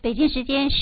北京时间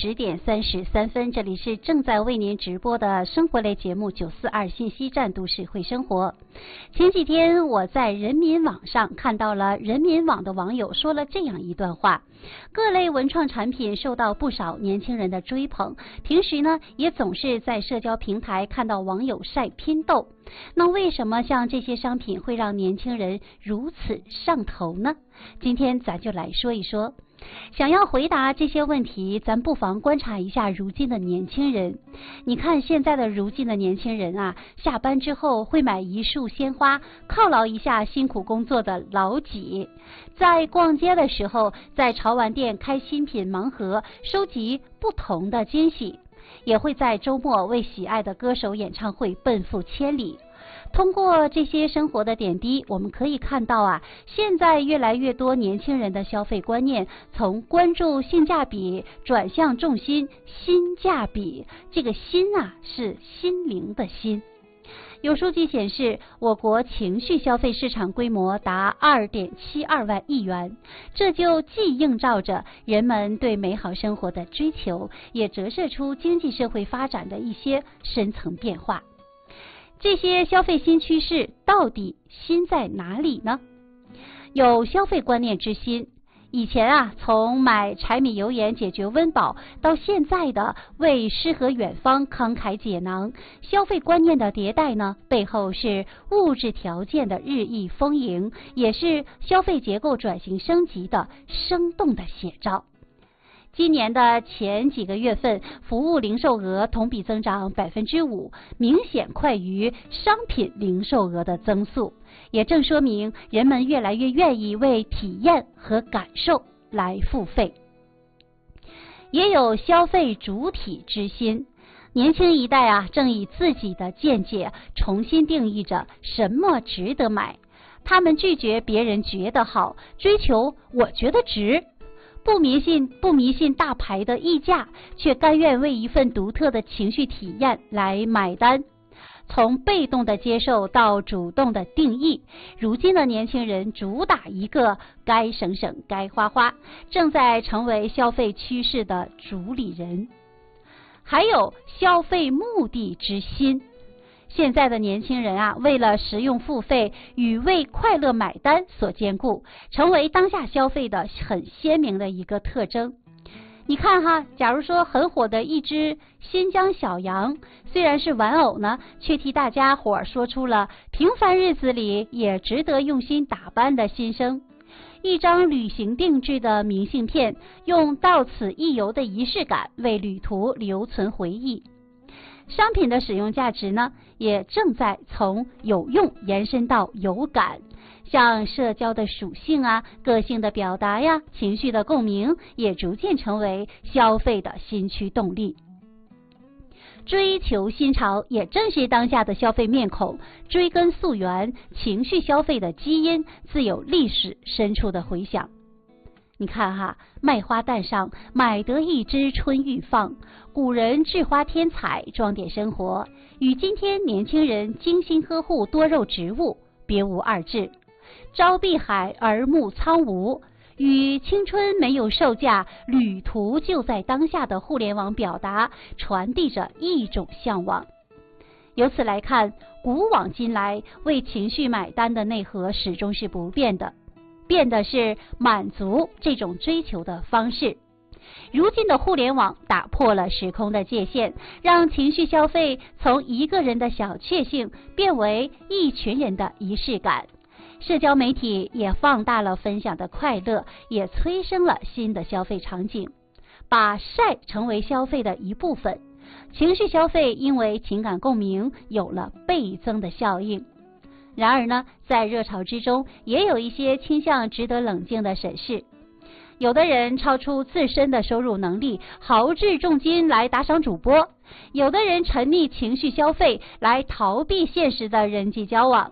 10:33，这里是正在为您直播的生活类节目942信息站都市会生活。前几天我在人民网上看到了人民网的网友说了这样一段话：各类文创产品受到不少年轻人的追捧，平时呢也总是在社交平台看到网友晒拼豆。那为什么像这些商品会让年轻人如此上头呢？今天咱就来说一说。想要回答这些问题，咱不妨观察一下如今的年轻人。你看现在的如今的年轻人啊，下班之后会买一束鲜花犒劳一下辛苦工作的老几，在逛街的时候在潮玩店开新品盲盒，收集不同的惊喜，也会在周末为喜爱的歌手演唱会奔赴千里。通过这些生活的点滴，我们可以看到啊，现在越来越多年轻人的消费观念从关注性价比转向重心心价比，这个心啊是心灵的心。有数据显示，我国情绪消费市场规模达2.72万亿元，这就既映照着人们对美好生活的追求，也折射出经济社会发展的一些深层变化。这些消费新趋势到底新在哪里呢？有消费观念之新。以前啊，从买柴米油盐解决温饱，到现在的为诗和远方慷慨解囊，消费观念的迭代呢，背后是物质条件的日益丰盈，也是消费结构转型升级的生动的写照。今年的前几个月份，服务零售额同比增长 5%， 明显快于商品零售额的增速，也正说明人们越来越愿意为体验和感受来付费。也有消费主体之心，年轻一代啊，正以自己的见解重新定义着什么值得买。他们拒绝别人觉得好，追求我觉得值。不迷信大牌的溢价，却甘愿为一份独特的情绪体验来买单。从被动的接受到主动的定义，如今的年轻人主打一个该省省该花花，正在成为消费趋势的主理人。还有消费目的之心。现在的年轻人啊，为了实用付费与为快乐买单所兼顾，成为当下消费的很鲜明的一个特征。你看哈，假如说很火的一只新疆小羊，虽然是玩偶呢，却替大家伙说出了平凡日子里也值得用心打扮的心声。一张旅行定制的明信片，用到此一游的仪式感为旅途留存回忆。商品的使用价值呢，也正在从有用延伸到有感，像社交的属性啊、个性的表达呀、情绪的共鸣，也逐渐成为消费的新驱动力。追求新潮也正是当下的消费面孔，追根溯源，情绪消费的基因自有历史深处的回响。你看哈，卖花诞上买得一枝春欲放，古人制花添彩，装点生活，与今天年轻人精心呵护多肉植物别无二致。朝碧海而暮苍梧，与青春没有售价，旅途就在当下的互联网表达，传递着一种向往。由此来看，古往今来为情绪买单的内核始终是不变的，变的是满足这种追求的方式。如今的互联网打破了时空的界限，让情绪消费从一个人的小确幸变为一群人的仪式感。社交媒体也放大了分享的快乐，也催生了新的消费场景，把晒成为消费的一部分。情绪消费因为情感共鸣有了倍增的效应。然而呢，在热潮之中，也有一些倾向值得冷静的审视。有的人超出自身的收入能力，豪掷重金来打赏主播；有的人沉溺情绪消费来逃避现实的人际交往。